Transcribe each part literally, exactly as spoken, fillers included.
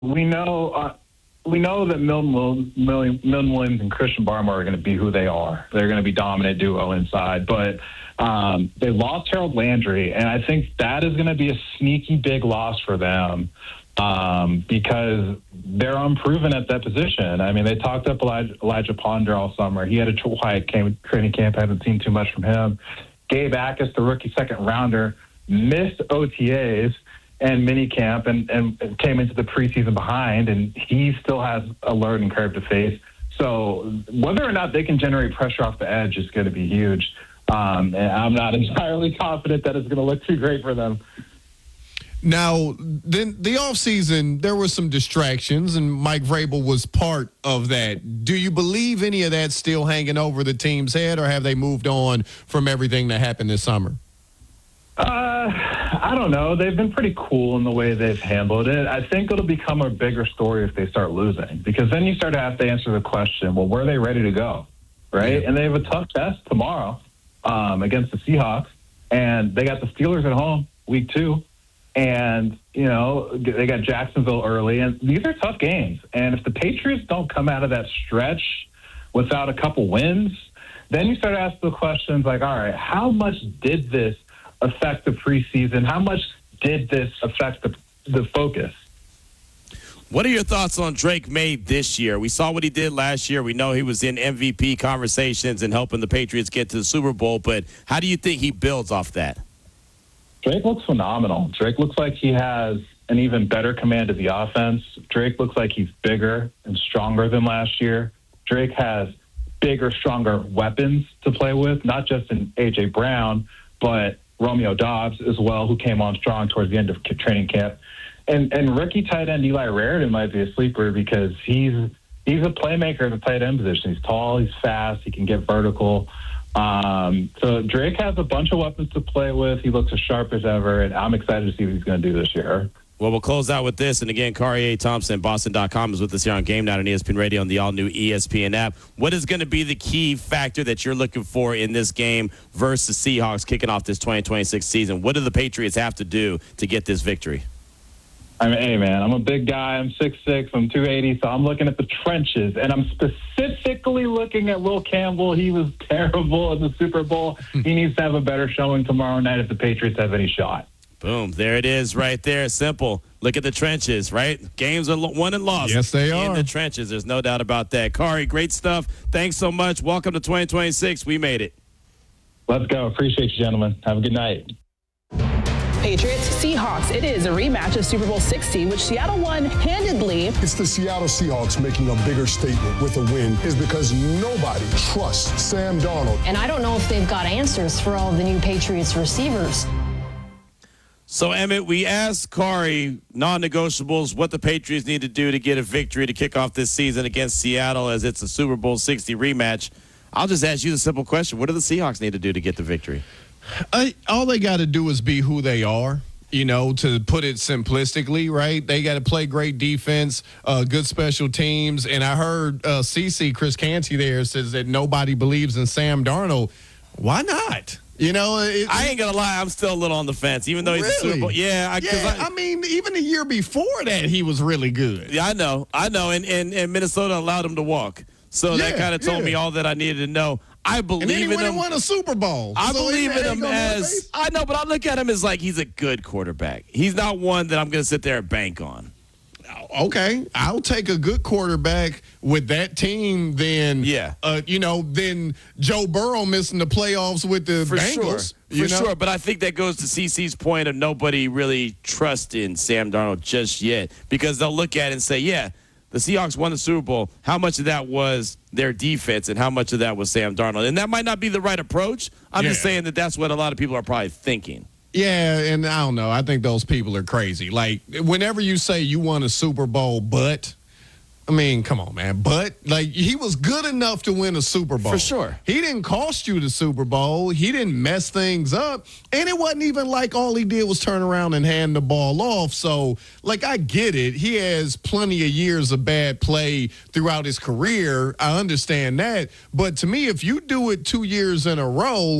we know uh, we know that Milton, Wil- Milton, Milton Williams and Christian Barmore are going to be who they are. They're going to be dominant duo inside, but um, they lost Harold Landry, and I think that is going to be a sneaky big loss for them um, because they're unproven at that position. I mean, they talked up Elijah, Elijah Ponder all summer. He had a quiet training camp. I haven't seen too much from him. Gabe Ackus, the rookie second rounder, missed O T As and minicamp and, and came into the preseason behind, and he still has a learning curve to face. So whether or not they can generate pressure off the edge is going to be huge. Um, and I'm not entirely confident that it's going to look too great for them. Now, then the offseason, there were some distractions, and Mike Vrabel was part of that. Do you believe any of that's still hanging over the team's head, or have they moved on from everything that happened this summer? Uh, I don't know. They've been pretty cool in the way they've handled it. I think it'll become a bigger story if they start losing, because then you start to have to answer the question, well, were they ready to go, right? Yeah. And they have a tough test tomorrow um, against the Seahawks, and they got the Steelers at home week two, and, you know, they got Jacksonville early, and these are tough games. And if the Patriots don't come out of that stretch without a couple wins, then you start to ask the questions like, all right, how much did this affect the preseason? How much did this affect the, the focus? What are your thoughts on Drake May this year? We saw what he did last year. We know he was in M V P conversations and helping the Patriots get to the Super Bowl, but how do you think he builds off that? Drake looks phenomenal. Drake looks like he has an even better command of the offense. Drake looks like he's bigger and stronger than last year. Drake has bigger, stronger weapons to play with, not just in A J. Brown, but Romeo Doubs as well, who came on strong towards the end of training camp. And and rookie tight end Eli Raritan might be a sleeper because he's he's a playmaker at the tight end position. He's tall, he's fast, he can get vertical. Um, so Drake has a bunch of weapons to play with. He looks as sharp as ever, and I'm excited to see what he's going to do this year. Well, we'll close out with this. And again, Kari A. Thompson, Boston dot com, is with us here on Game Night on E S P N Radio and the all-new E S P N app. What is going to be the key factor that you're looking for in this game versus the Seahawks kicking off this twenty twenty-six season? What do the Patriots have to do to get this victory? I mean, hey, man, I'm a big guy. I'm six six. I'm two eighty, so I'm looking at the trenches. And I'm specifically looking at Will Campbell. He was terrible in the Super Bowl. He needs to have a better showing tomorrow night if the Patriots have any shot. Boom. There it is right there. Simple. Look at the trenches, right? Games are won and lost. Yes, they are. In the trenches. There's no doubt about that. Kari, great stuff. Thanks so much. Welcome to twenty twenty-six. We made it. Let's go. Appreciate you, gentlemen. Have a good night. Patriots, Seahawks. It is a rematch of Super Bowl sixty, which Seattle won handedly. It's the Seattle Seahawks making a bigger statement with a win is because nobody trusts Sam Darnold. And I don't know if they've got answers for all of the new Patriots receivers. So, Emmett, we asked Kari, non-negotiables, what the Patriots need to do to get a victory to kick off this season against Seattle as it's a Super Bowl sixty rematch. I'll just ask you the simple question. What do the Seahawks need to do to get the victory? I, all they got to do is be who they are, you know, to put it simplistically, right? They got to play great defense, uh, good special teams. And I heard uh, C C, Chris Canty there, says that nobody believes in Sam Darnold. Why not? You know, it, I ain't gonna lie, I'm still a little on the fence, even though he's really? a Super Bowl. Yeah, I, yeah. I, I mean, even the year before that, he was really good. Yeah, I know, I know, and and, and Minnesota allowed him to walk, so yeah, that kind of told yeah. me all that I needed to know. I believe and then he in went him. And won a Super Bowl. I so believe in him as I know, but I look at him as like he's a good quarterback. He's not one that I'm gonna sit there and bank on. Okay, I'll take a good quarterback with that team than, yeah. uh, you know, than Joe Burrow missing the playoffs with the For Bengals. Sure. For know? sure, but I think that goes to C C's point of nobody really trusting Sam Darnold just yet because they'll look at it and say, yeah, the Seahawks won the Super Bowl. How much of that was their defense and how much of that was Sam Darnold? And that might not be the right approach. I'm yeah. just saying that that's what a lot of people are probably thinking. Yeah, and I don't know. I think those people are crazy. Like, whenever you say you won a Super Bowl, but, I mean, come on, man. But, like, he was good enough to win a Super Bowl. For sure. He didn't cost you the Super Bowl. He didn't mess things up. And it wasn't even like all he did was turn around and hand the ball off. So, like, I get it. He has plenty of years of bad play throughout his career. I understand that. But to me, if you do it two years in a row,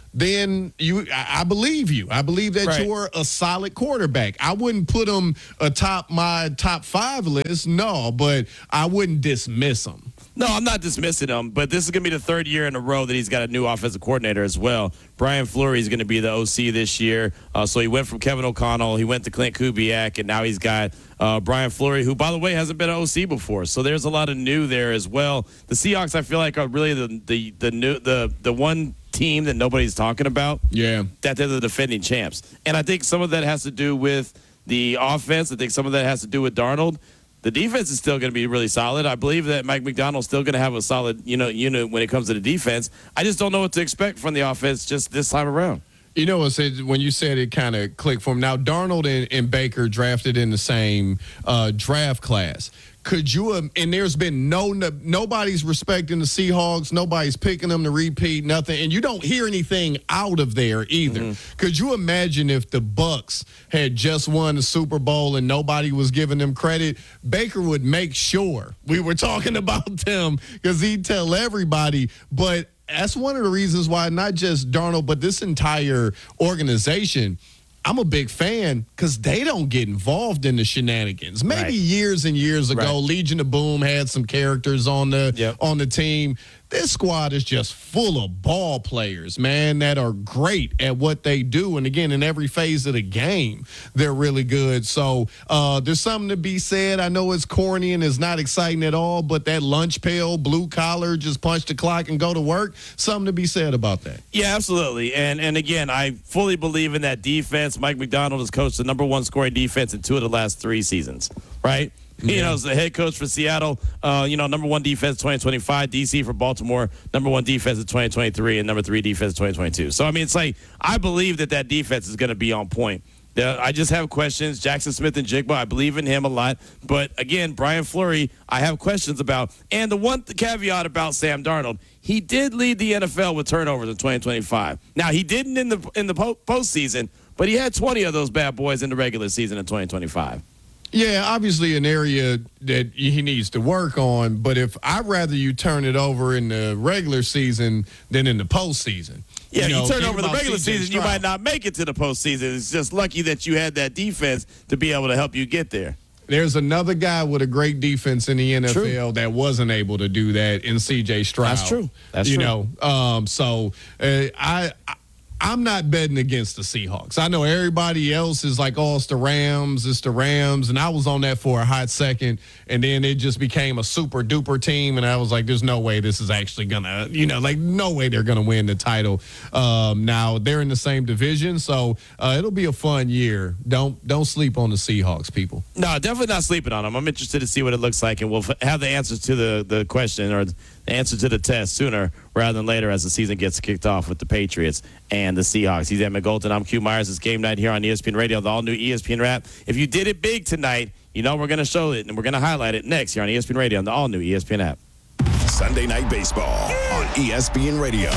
then you, I, I believe you. I believe that Right. you're a solid quarterback. I wouldn't put him atop my top five list, no, but I wouldn't dismiss him. No, I'm not dismissing him, but this is going to be the third year in a row that he's got a new offensive coordinator as well. Brian Fleury is going to be the O C this year. Uh, so he went from Kevin O'Connell, he went to Clint Kubiak, and now he's got uh, Brian Fleury, who, by the way, hasn't been an O C before. So there's a lot of new there as well. The Seahawks, I feel like, are really the the the new the the one team that nobody's talking about. Yeah. That they're the defending champs, and I think some of that has to do with the offense. I think some of that has to do with Darnold. The defense is still going to be really solid. I believe that Mike McDonald's still going to have a solid, you know, unit when it comes to the defense. I just don't know what to expect from the offense just this time around. You know, it said, when you said it kind of clicked for him. Now, Darnold and, and Baker drafted in the same uh, draft class. Could you, um, and there's been no, no, nobody's respecting the Seahawks. Nobody's picking them to repeat, nothing. And you don't hear anything out of there either. Mm-hmm. Could you imagine if the Bucks had just won the Super Bowl and nobody was giving them credit? Baker would make sure we were talking about them because he'd tell everybody. But that's one of the reasons why not just Darnold, but this entire organization, I'm a big fan because they don't get involved in the shenanigans. Maybe Right. years and years ago, Right. Legion of Boom had some characters on the Yep. on the team. This squad is just full of ball players, man, that are great at what they do. And again, in every phase of the game, they're really good. So uh, there's something to be said. I know it's corny and it's not exciting at all, but that lunch pail, blue collar, just punch the clock and go to work, something to be said about that. Yeah, absolutely. And and again, I fully believe in that defense. Mike McDonald has coached the number one scoring defense in two of the last three seasons, right? Yeah. You know, as the head coach for Seattle, uh, you know, number one defense twenty twenty-five, D C for Baltimore, number one defense in twenty twenty-three, and number three defense in twenty twenty-two. So, I mean, it's like, I believe that that defense is going to be on point. Uh, I just have questions. Jackson Smith and Jigba, I believe in him a lot. But, again, Brian Fleury, I have questions about. And the one caveat about Sam Darnold, he did lead the N F L with turnovers in twenty twenty-five. Now, he didn't in the in the po- postseason, but he had twenty of those bad boys in the regular season in twenty twenty-five. Yeah, obviously an area that he needs to work on. But if I'd rather you turn it over in the regular season than in the postseason. Yeah, you, know, you turn think over the about regular C J season, you Stroud. might not make it to the postseason. It's just lucky that you had that defense to be able to help you get there. There's another guy with a great defense in the N F L True. that wasn't able to do that in C J Stroud. That's true. That's you true. know, um, so uh, I, I I'm not betting against the Seahawks. I know everybody else is like, oh, it's the Rams, it's the Rams, and I was on that for a hot second, and then it just became a super duper team, and I was like, there's no way this is actually gonna, you know, like no way they're gonna win the title. Um, now they're in the same division, so uh, it'll be a fun year. Don't don't sleep on the Seahawks, people. No, definitely not sleeping on them. I'm interested to see what it looks like, and we'll f- have the answers to the, the question or the answer to the test sooner rather than later as the season gets kicked off with the Patriots and the Seahawks. He's Emmett Golden. I'm Q Myers. It's game night here on E S P N Radio, the all-new E S P N Rap. If you did it big tonight, you know we're going to show it, and we're going to highlight it next here on E S P N Radio on the all-new E S P N app. Sunday Night Baseball on E S P N Radio.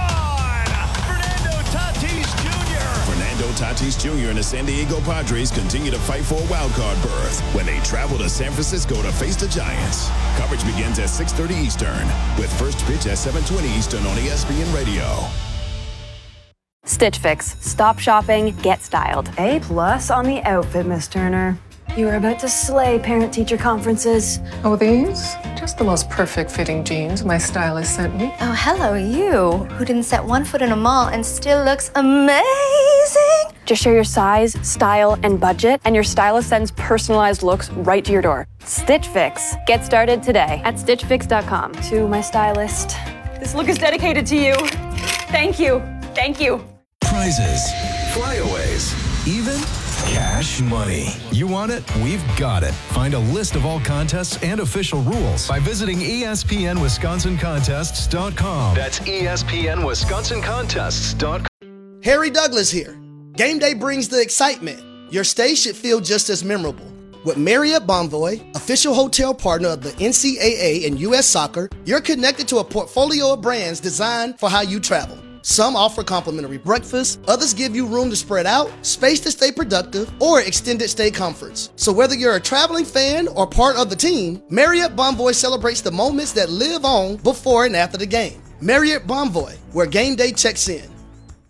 Fernando Tatis Junior Fernando Tatis Junior and the San Diego Padres continue to fight for a wild card berth when they travel to San Francisco to face the Giants. Coverage begins at six thirty Eastern with first pitch at seven twenty Eastern on E S P N Radio. Stitch Fix. Stop shopping, get styled. A plus on the outfit, Miss Turner. You are about to slay parent-teacher conferences. Oh, these? Just the most perfect fitting jeans my stylist sent me. Oh, hello, you, who didn't set one foot in a mall and still looks amazing. Just share your size, style, and budget, and your stylist sends personalized looks right to your door. Stitch Fix. Get started today at stitch fix dot com. To my stylist. This look is dedicated to you. Thank you. Thank you. Prizes, flyaways, even cash money. You want it? We've got it. Find a list of all contests and official rules by visiting E S P N Wisconsin Contests dot com. That's E S P N Wisconsin Contests dot com. Harry Douglas here. Game day brings the excitement. Your stay should feel just as memorable. With Marriott Bonvoy, official hotel partner of the N C double A and U S Soccer, you're connected to a portfolio of brands designed for how you travel. Some offer complimentary breakfast, others give you room to spread out, space to stay productive, or extended stay comforts. So whether you're a traveling fan or part of the team, Marriott Bonvoy celebrates the moments that live on before and after the game. Marriott Bonvoy, where game day checks in.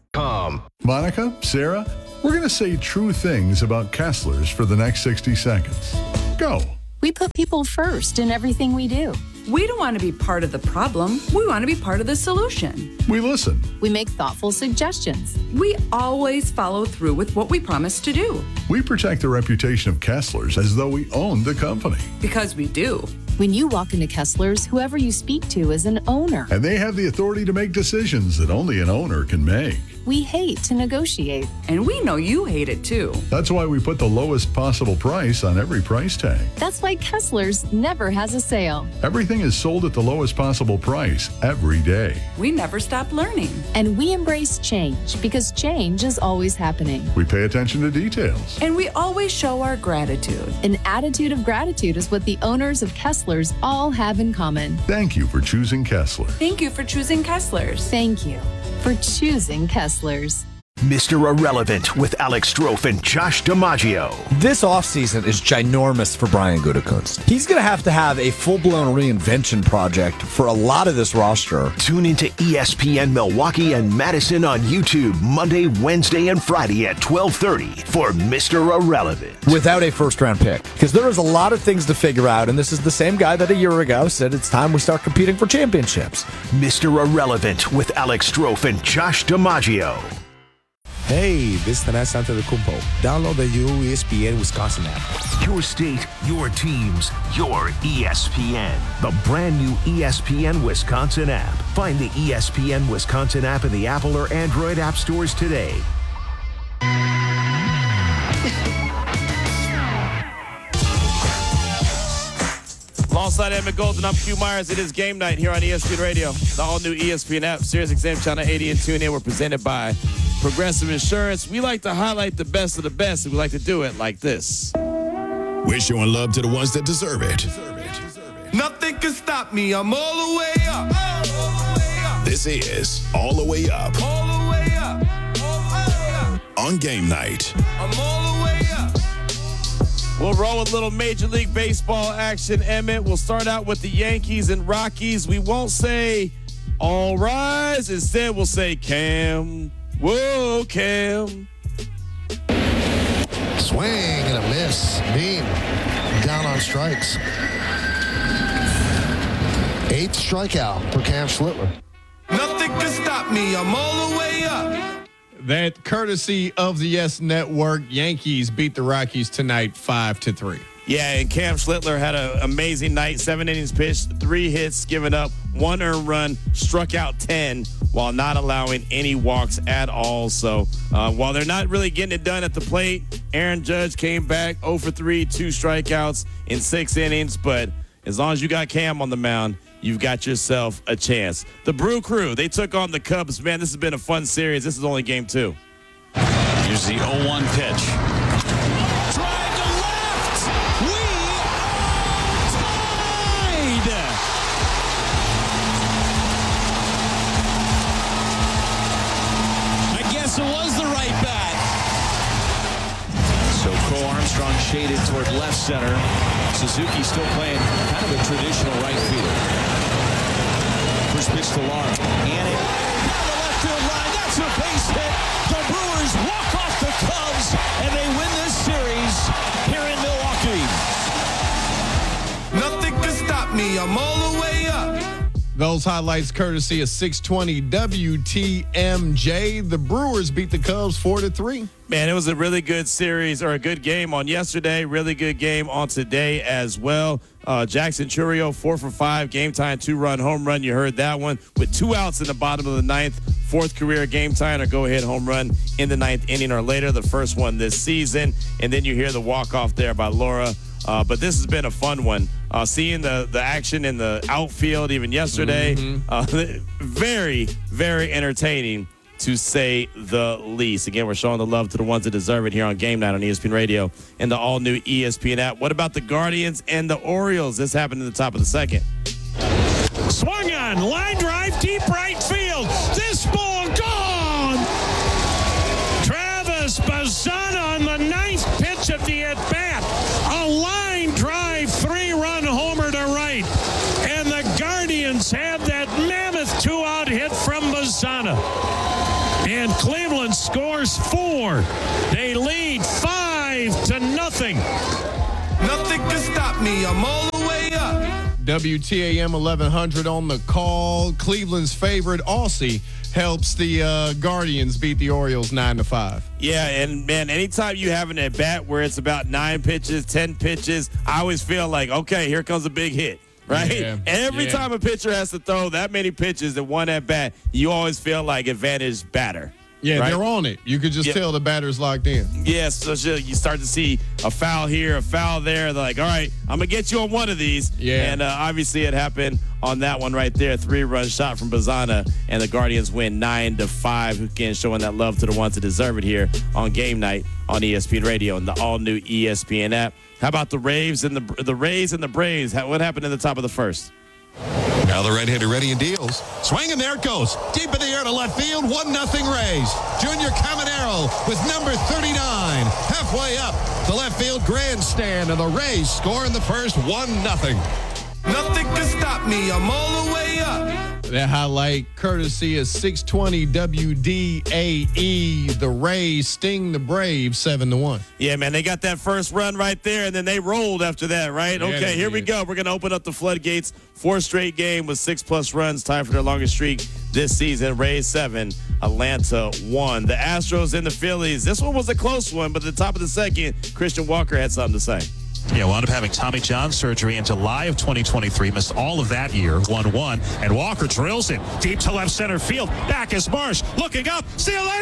Com. Monica, Sarah, we're going to say true things about Kessler's for the next sixty seconds. Go. We put people first in everything we do. We don't want to be part of the problem. We want to be part of the solution. We listen. We make thoughtful suggestions. We always follow through with what we promise to do. We protect the reputation of Kessler's as though we own the company. Because we do. When you walk into Kessler's, whoever you speak to is an owner. And they have the authority to make decisions that only an owner can make. We hate to negotiate. And we know you hate it too. That's why we put the lowest possible price on every price tag. That's why Kessler's never has a sale. Everything is sold at the lowest possible price every day. We never stop learning. And we embrace change because change is always happening. We pay attention to details. And we always show our gratitude. An attitude of gratitude is what the owners of Kessler's all have in common. Thank you for choosing Kessler. Thank you for choosing Kessler's. Thank you for choosing Kessler's. Mister Irrelevant with Alex Strofe and Josh DiMaggio. This offseason is ginormous for Brian Gutekunst. He's going to have to have a full-blown reinvention project for a lot of this roster. Tune into E S P N Milwaukee and Madison on YouTube Monday, Wednesday, and Friday at twelve thirty for Mister Irrelevant. Without a first-round pick. Because there is a lot of things to figure out, and this is the same guy that a year ago said it's time we start competing for championships. Mister Irrelevant with Alex Strofe and Josh DiMaggio. Hey, this is Tanas Antetokounmpo. Download the new E S P N Wisconsin app. Your state, your teams, your E S P N. The brand new E S P N Wisconsin app. Find the E S P N Wisconsin app in the Apple or Android app stores today. Alongside Emmett Golden, I'm Q Myers. It is game night here on E S P N Radio. The all-new E S P N app, Sirius X M Channel eighty, and TuneIn. We're presented by Progressive Insurance. We like to highlight the best of the best, and we like to do it like this. We're showing love to the ones that deserve it. Nothing can stop me. I'm all the way up. All the way up. This is All the Way Up. All the way up. All the way up. On game night. I'm all the way up. We'll roll with a little Major League Baseball action, Emmett. We'll start out with the Yankees and Rockies. We won't say all rise. Instead, we'll say Cam. Whoa, Cam. Swing and a miss. Beam down on strikes. Eighth strikeout for Cam Schlittler. Nothing can stop me. I'm all the way up. That courtesy of the Yes Network, Yankees beat the Rockies tonight five to three. Yeah, and Cam Schlittler had an amazing night. Seven innings pitched, three hits given up, one earned run, struck out ten while not allowing any walks at all. So uh, while they're not really getting it done at the plate, Aaron Judge came back oh for three, two strikeouts in six innings. But as long as you got Cam on the mound, you've got yourself a chance. The Brew Crew, they took on the Cubs. Man, this has been a fun series. This is only game two. Here's the oh one pitch. Drive to left. We are tied. I guess it was the right bat. So Cole Armstrong shaded toward left center. Suzuki still playing kind of a traditional right field. First pitch to Lara. And it down the left field line. That's a base hit. The Brewers walk off the Cubs, and they win this series here in Milwaukee. Nothing can stop me. I'm all the way up. Those highlights courtesy of six twenty W T M J. The Brewers beat the Cubs four to three. Man, it was a really good series, or a good game on yesterday. Really good game on today as well. Uh, Jackson Chourio, four for five, game-tying two-run home run. You heard that one with two outs in the bottom of the ninth. Fourth career game-tying or go-ahead home run in the ninth inning or later, the first one this season. And then you hear the walk-off there by Laura. Uh, but this has been a fun one. Uh, seeing the, the action in the outfield even yesterday, mm-hmm. uh, very, very entertaining, to say the least. Again, we're showing the love to the ones that deserve it here on Game Night on E S P N Radio and the all-new E S P N app. What about the Guardians and the Orioles? This happened at the top of the second. Swung on, line drive, deep right field. This ball gone. Travis Bazzana on the ninth pitch of the at-bat. A line drive, three-run homer to right. And the Guardians have that mammoth two-out hit from Bazzana. And Clem way up. W T A M eleven hundred on the call. Cleveland's favorite, Aussie, helps the uh, Guardians beat the Orioles nine to five. Yeah, and man, anytime you have an at bat where it's about nine pitches, ten pitches, I always feel like, okay, here comes a big hit. Right? Yeah, Every yeah. time a pitcher has to throw that many pitches in one at bat, you always feel like advantage batter. Yeah, right? they're on it. You could just Yeah. tell the batter's locked in. Yeah, so you start to see a foul here, a foul there. They're like, all right, I'm going to get you on one of these. Yeah. And uh, obviously it happened on that one right there. Three-run shot from Bazana, and the Guardians win nine to five. Again, showing that love to the ones that deserve it here on game night on E S P N Radio and the all-new E S P N app. How about the Rays and the the Rays and the Braves? How, what happened in the top of the first? Now the right-hander ready and deals. Swing, and there it goes. Deep in the air to left field. one nothing Rays. Junior Caminero with number thirty-nine. Halfway up the left field grandstand, and the Rays score in the first one nothing. Nothing can stop me. I'm all the way up. That highlight courtesy of six twenty W D A E. The Rays sting the Braves seven to one. Yeah, man, they got that first run right there, and then they rolled after that, right? Yeah, okay, they here we did. go. We're going to open up the floodgates. Four straight game with six-plus runs, time for their longest streak this season. Rays seven, Atlanta one. The Astros and the Phillies. This one was a close one, but at the top of the second, Christian Walker had something to say. Yeah, wound up having Tommy John surgery in July of twenty twenty-three. Missed all of that year, one one. And Walker drills it deep to left center field. Back is Marsh. Looking up. See you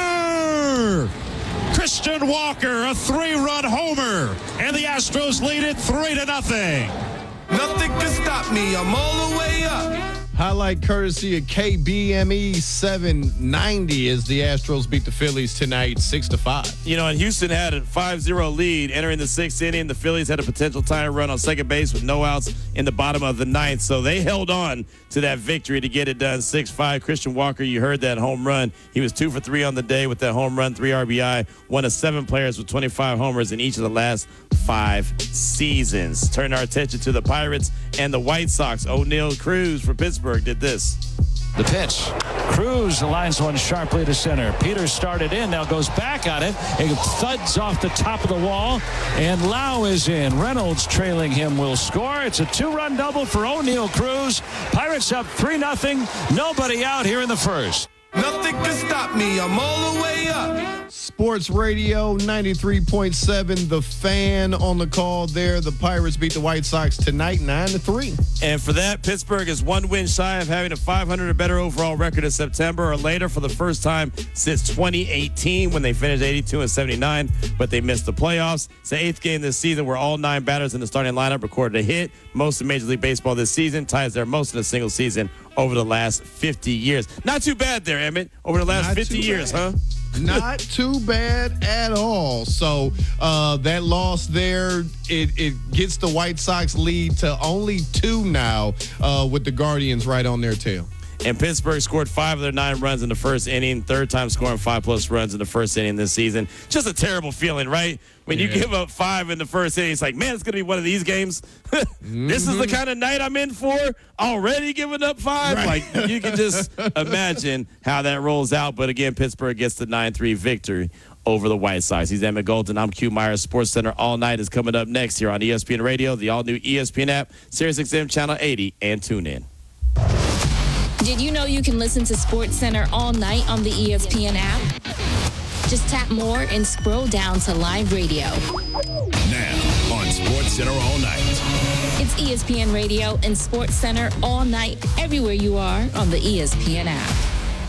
later! Christian Walker, a three-run homer. And the Astros lead it three to nothing. Nothing can stop me. I'm all the way up. Highlight courtesy of K B M E seven ninety as the Astros beat the Phillies tonight six to five. You know, and Houston had a five zero lead entering the sixth inning. The Phillies had a potential tying run on second base with no outs in the bottom of the ninth. So they held on to that victory to get it done six five. Christian Walker, you heard that home run. He was two for three on the day with that home run, three R B I, one of seven players with twenty-five homers in each of the last five seasons. Turn our attention to the Pirates and the White Sox. O'Neal Cruz for Pittsburgh did this. The pitch. Cruz lines one sharply to center. Peters started in, now goes back on it. It thuds off the top of the wall, and Lau is in. Reynolds trailing him will score. It's a two-run double for O'Neal Cruz. Pirates up three nothing. Nobody out here in the first. Nothing can stop me. I'm all the way up. Sports Radio ninety-three point seven. The Fan on the call there. The Pirates beat the White Sox tonight nine to three. And for that, Pittsburgh is one win shy of having a five hundred or better overall record in September or later for the first time since twenty eighteen when they finished eighty-two and seventy-nine, but they missed the playoffs. It's the eighth game this season where all nine batters in the starting lineup recorded a hit. Most in Major League Baseball this season, ties their most in a single season over the last fifty years. Not too bad there, Emmett, over the last Not fifty years, bad. huh? Not too bad at all. So uh, that loss there, it, it gets the White Sox lead to only two now uh, with the Guardians right on their tail. And Pittsburgh scored five of their nine runs in the first inning, third time scoring five-plus runs in the first inning this season. Just a terrible feeling, right? When you Yeah. give up five in the first inning, it's like, man, it's going to be one of these games. This is the kind of night I'm in for, already giving up five. Right. Like, you can just imagine how that rolls out. But, again, Pittsburgh gets the nine three victory over the White Sox. He's Emmett Golden. I'm Q Myers. Sports Center All Night is coming up next here on E S P N Radio, the all-new E S P N app, Sirius X M Channel eighty, and tune in. Did you know you can listen to Sports Center all night on the E S P N app? Just tap more and scroll down to live radio. Now on Sports Center All Night. It's E S P N Radio and Sports Center all night, everywhere you are on the E S P N app.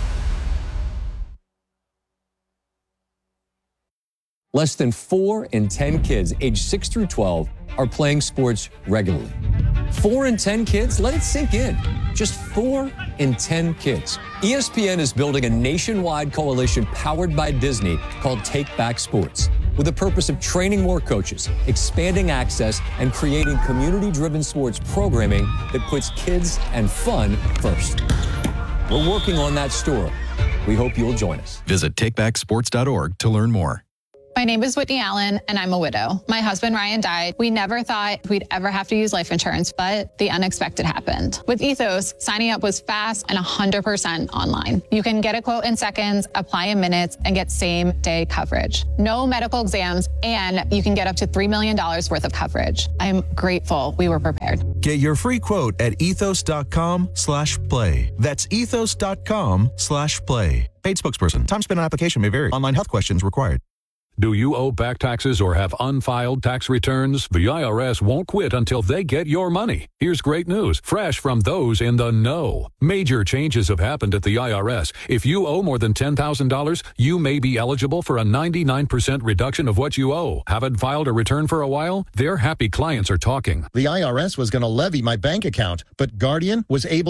Less than four in ten kids aged six through twelve are playing sports regularly. Four in ten kids? Let it sink in. Just four in ten kids. E S P N is building a nationwide coalition powered by Disney called Take Back Sports, with the purpose of training more coaches, expanding access, and creating community-driven sports programming that puts kids and fun first. We're working on that story. We hope you'll join us. Visit take back sports dot org to learn more. My name is Whitney Allen, and I'm a widow. My husband, Ryan, died. We never thought we'd ever have to use life insurance, but the unexpected happened. With Ethos, signing up was fast and one hundred percent online. You can get a quote in seconds, apply in minutes, and get same-day coverage. No medical exams, and you can get up to three million dollars worth of coverage. I'm grateful we were prepared. Get your free quote at ethos.com slash play. That's ethos.com slash play. Paid spokesperson. Time spent on application may vary. Online health questions required. Do you owe back taxes or have unfiled tax returns? The I R S won't quit until they get your money. Here's great news, fresh from those in the know. Major changes have happened at the I R S. If you owe more than ten thousand dollars, you may be eligible for a ninety-nine percent reduction of what you owe. Haven't filed a return for a while? Their happy clients are talking. The I R S was going to levy my bank account, but Guardian was able